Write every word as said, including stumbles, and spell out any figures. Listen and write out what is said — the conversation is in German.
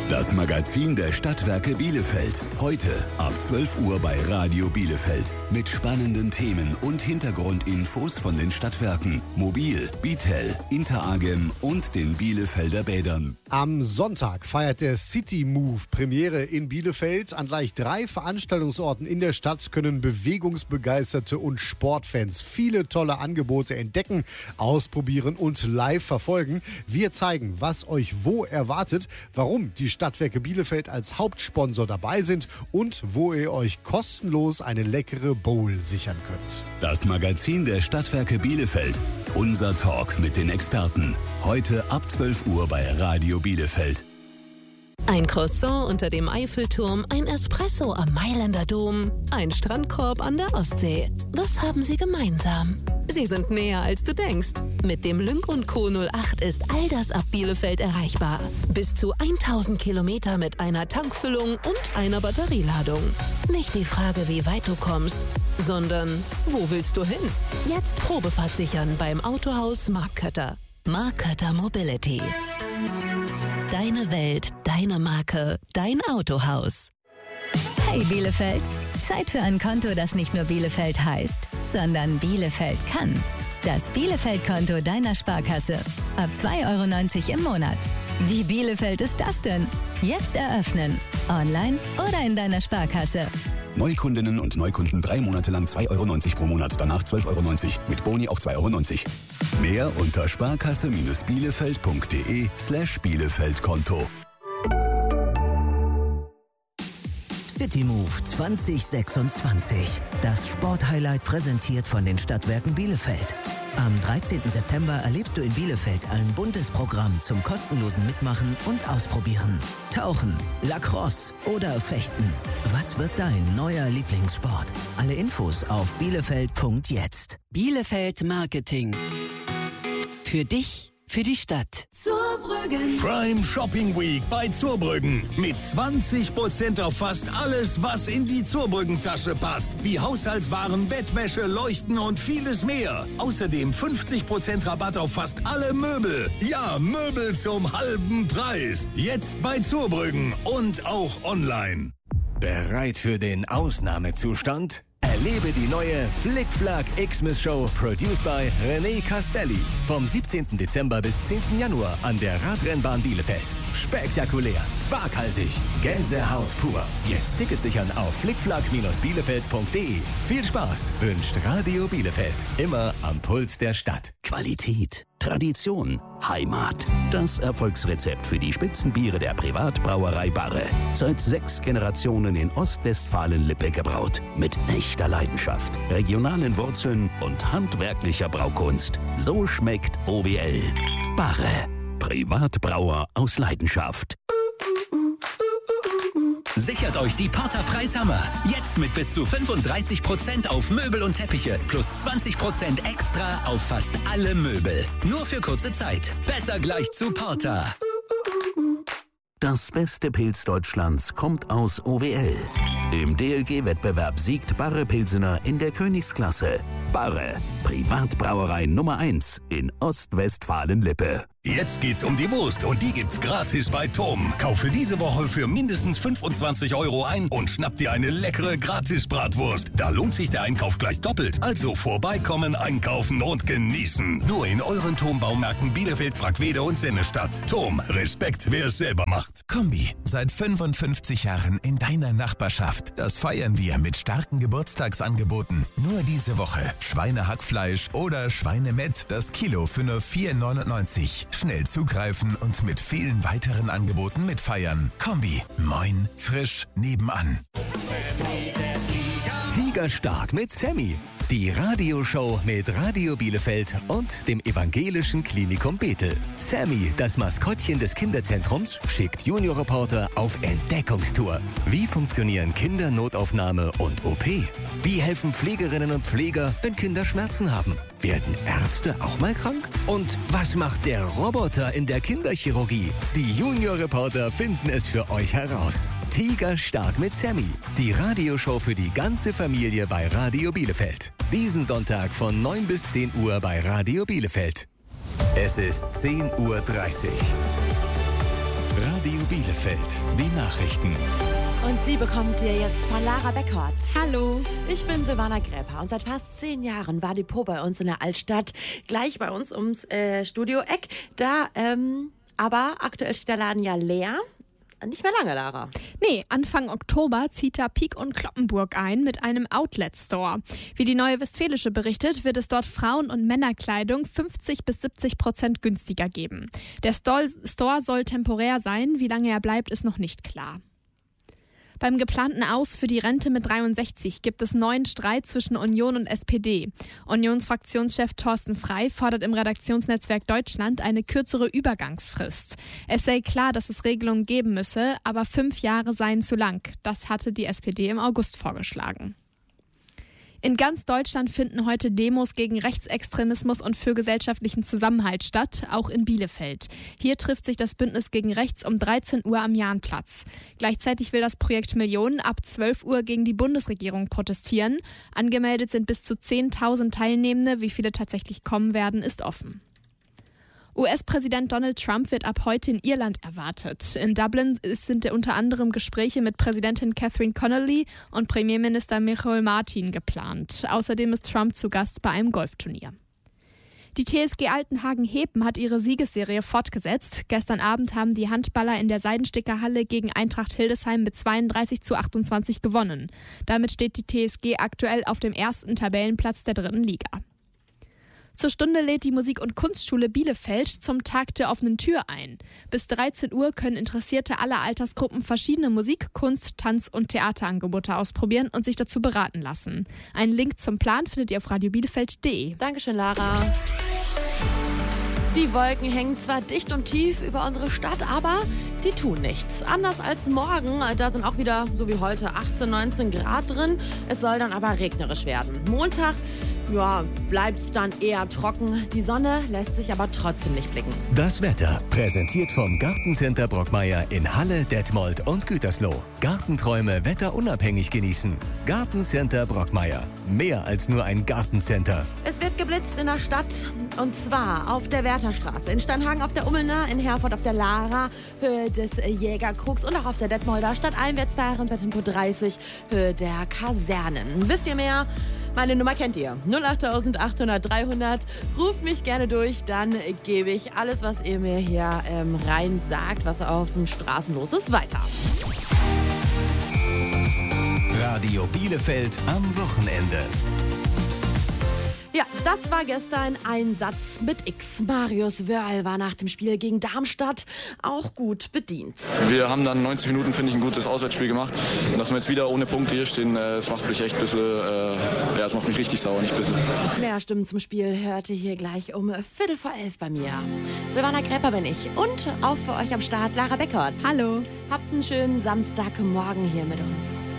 Das Magazin der Stadtwerke Bielefeld. Heute ab zwölf Uhr bei Radio Bielefeld. Mit spannenden Themen und Hintergrundinfos von den Stadtwerken Mobil, Bitel, Interagem und den Bielefelder Bädern. Am Sonntag feiert der City Move Premiere in Bielefeld. An gleich drei Veranstaltungsorten in der Stadt können Bewegungsbegeisterte und Sportfans viele tolle Angebote entdecken, ausprobieren und live verfolgen. Wir zeigen, was euch wo erwartet, warum die Stadtwerke Bielefeld als Hauptsponsor dabei sind und wo ihr euch kostenlos eine leckere Bowl sichern könnt. Das Magazin der Stadtwerke Bielefeld. Unser Talk mit den Experten. Heute ab zwölf Uhr bei Radio Bielefeld. Ein Croissant unter dem Eiffelturm, ein Espresso am Mailänder Dom, ein Strandkorb an der Ostsee. Was haben sie gemeinsam? Sie sind näher, als du denkst. Mit dem Lynk und Co. null acht ist all das ab Bielefeld erreichbar. Bis zu tausend Kilometer mit einer Tankfüllung und einer Batterieladung. Nicht die Frage, wie weit du kommst, sondern wo willst du hin? Jetzt Probefahrt sichern beim Autohaus Mark Kötter. Mark Kötter Mobility. Deine Welt, deine Marke, dein Autohaus. Hey Bielefeld, Zeit für ein Konto, das nicht nur Bielefeld heißt, sondern Bielefeld kann. Das Bielefeld-Konto deiner Sparkasse. Ab zwei Euro neunzig im Monat. Wie Bielefeld ist das denn? Jetzt eröffnen. Online oder in deiner Sparkasse. Neukundinnen und Neukunden drei Monate lang zwei Euro neunzig pro Monat, danach zwölf Euro neunzig. Mit Boni auch zwei Euro neunzig. Mehr unter sparkasse-bielefeld.de slash Bielefeld-Konto. City Move zwanzig sechsundzwanzig. Das Sporthighlight präsentiert von den Stadtwerken Bielefeld. Am dreizehnten September erlebst du in Bielefeld ein buntes Programm zum kostenlosen Mitmachen und Ausprobieren. Tauchen, Lacrosse oder Fechten. Was wird dein neuer Lieblingssport? Alle Infos auf bielefeld punkt jetzt. Bielefeld Marketing. Für dich, für die Stadt. Zurbrüggen. Prime Shopping Week bei Zurbrüggen. Mit zwanzig Prozent auf fast alles, was in die Zurbrüggen-Tasche passt. Wie Haushaltswaren, Bettwäsche, Leuchten und vieles mehr. Außerdem fünfzig Prozent Rabatt auf fast alle Möbel. Ja, Möbel zum halben Preis. Jetzt bei Zurbrüggen und auch online. Bereit für den Ausnahmezustand? Erlebe die neue Flick-Flack Xmas Show, produced by René Casselli. Vom siebzehnten Dezember bis zehnten Januar an der Radrennbahn Bielefeld. Spektakulär, waghalsig, Gänsehaut pur. Jetzt Tickets sichern auf flickflack bielefeld punkt de. Viel Spaß wünscht Radio Bielefeld. Immer am Puls der Stadt. Qualität, Tradition, Heimat. Das Erfolgsrezept für die Spitzenbiere der Privatbrauerei Barre. Seit sechs Generationen in Ostwestfalen-Lippe gebraut. Mit echter Leidenschaft, regionalen Wurzeln und handwerklicher Braukunst. So schmeckt O W L. Barre. Privatbrauer aus Leidenschaft. Sichert euch die Porter Preishammer. Jetzt mit bis zu fünfunddreißig Prozent auf Möbel und Teppiche. Plus zwanzig Prozent extra auf fast alle Möbel. Nur für kurze Zeit. Besser gleich zu Porter. Das beste Pilz Deutschlands kommt aus O W L. Im D L G-Wettbewerb siegt Barre Pilsener in der Königsklasse. Barre, Privatbrauerei Nummer eins in Ostwestfalen-Lippe. Jetzt geht's um die Wurst und die gibt's gratis bei Tom. Kaufe diese Woche für mindestens fünfundzwanzig Euro ein und schnapp dir eine leckere Gratis-Bratwurst. Da lohnt sich der Einkauf gleich doppelt. Also vorbeikommen, einkaufen und genießen. Nur in euren Tom-Baumärkten Bielefeld, Brackwede und Sennestadt. Tom, Respekt, wer es selber macht. Kombi, seit fünfundfünfzig Jahren in deiner Nachbarschaft. Das feiern wir mit starken Geburtstagsangeboten. Nur diese Woche Schweinehackfleisch oder Schweinemett, das Kilo für nur vier neunundneunzig. Schnell zugreifen und mit vielen weiteren Angeboten mitfeiern. Kombi, moin, frisch, nebenan. Tigerstark mit Sammy. Die Radioshow mit Radio Bielefeld und dem Evangelischen Klinikum Bethel. Sammy, das Maskottchen des Kinderzentrums, schickt Junior-Reporter auf Entdeckungstour. Wie funktionieren Kindernotaufnahme und O P? Wie helfen Pflegerinnen und Pfleger, wenn Kinder Schmerzen haben? Werden Ärzte auch mal krank? Und was macht der Roboter in der Kinderchirurgie? Die Junior-Reporter finden es für euch heraus. Tigerstark mit Sammy. Die Radioshow für die ganze Familie bei Radio Bielefeld. Diesen Sonntag von neun bis zehn Uhr bei Radio Bielefeld. Es ist zehn Uhr dreißig. Radio Radio Bielefeld. Die Nachrichten. Und die bekommt ihr jetzt von Lara Beckert. Hallo. Ich bin Silvana Gräper und seit fast zehn Jahren war Depot bei uns in der Altstadt. Gleich bei uns ums äh, Studio-Eck. Da, ähm, aber aktuell steht der Laden ja leer. Nicht mehr lange, Lara. Nee, Anfang Oktober zieht da Pieck und Cloppenburg ein mit einem Outlet-Store. Wie die Neue Westfälische berichtet, wird es dort Frauen- und Männerkleidung fünfzig bis siebzig Prozent günstiger geben. Der Store soll temporär sein, wie lange er bleibt, ist noch nicht klar. Beim geplanten Aus für die Rente mit dreiundsechzig gibt es neuen Streit zwischen Union und S P D. Unionsfraktionschef Thorsten Frey fordert im Redaktionsnetzwerk Deutschland eine kürzere Übergangsfrist. Es sei klar, dass es Regelungen geben müsse, aber fünf Jahre seien zu lang. Das hatte die S P D im August vorgeschlagen. In ganz Deutschland finden heute Demos gegen Rechtsextremismus und für gesellschaftlichen Zusammenhalt statt, auch in Bielefeld. Hier trifft sich das Bündnis gegen Rechts um dreizehn Uhr am Jahnplatz. Gleichzeitig will das Projekt Millionen ab zwölf Uhr gegen die Bundesregierung protestieren. Angemeldet sind bis zu zehntausend Teilnehmende. Wie viele tatsächlich kommen werden, ist offen. U S-Präsident Donald Trump wird ab heute in Irland erwartet. In Dublin sind unter anderem Gespräche mit Präsidentin Catherine Connolly und Premierminister Michael Martin geplant. Außerdem ist Trump zu Gast bei einem Golfturnier. Die T S G Altenhagen-Heben hat ihre Siegesserie fortgesetzt. Gestern Abend haben die Handballer in der Seidenstickerhalle gegen Eintracht Hildesheim mit zweiunddreißig zu achtundzwanzig gewonnen. Damit steht die T S G aktuell auf dem ersten Tabellenplatz der dritten Liga. Zur Stunde lädt die Musik- und Kunstschule Bielefeld zum Tag der offenen Tür ein. Bis dreizehn Uhr können Interessierte aller Altersgruppen verschiedene Musik-, Kunst-, Tanz- und Theaterangebote ausprobieren und sich dazu beraten lassen. Einen Link zum Plan findet ihr auf radiobielefeld punkt de. Dankeschön, Lara. Die Wolken hängen zwar dicht und tief über unsere Stadt, aber die tun nichts. Anders als morgen, da sind auch wieder, so wie heute, achtzehn, neunzehn Grad drin. Es soll dann aber regnerisch werden. Montag, ja, bleibt es dann eher trocken. Die Sonne lässt sich aber trotzdem nicht blicken. Das Wetter, präsentiert vom Gartencenter Brockmeier in Halle, Detmold und Gütersloh. Gartenträume wetterunabhängig genießen. Gartencenter Brockmeier. Mehr als nur ein Gartencenter. Es wird geblitzt in der Stadt, und zwar auf der Wärterstraße, in Steinhagen auf der Ummelner, in Herford auf der Lara, Höhe des Jägerkrugs und auch auf der Detmolder Stadteinwärtsfahren bei Tempo dreißig, Höhe der Kasernen. Wisst ihr mehr? Meine Nummer kennt ihr. null acht achthundert dreihundert. Ruft mich gerne durch, dann gebe ich alles, was ihr mir hier ähm, rein sagt, was auf den Straßen los ist, weiter. Radio Bielefeld am Wochenende. Ja, das war gestern ein Satz mit X. Marius Wörl war nach dem Spiel gegen Darmstadt auch gut bedient. Wir haben dann neunzig Minuten, finde ich, ein gutes Auswärtsspiel gemacht. Und dass wir jetzt wieder ohne Punkte hier stehen, das macht mich echt ein bisschen, äh, ja, das macht mich richtig sauer, nicht ein bisschen. Mehr Stimmen zum Spiel hört ihr hier gleich um Viertel vor elf bei mir. Silvana Gräper bin ich und auch für euch am Start Lara Beckert. Hallo. Habt einen schönen Samstagmorgen hier mit uns.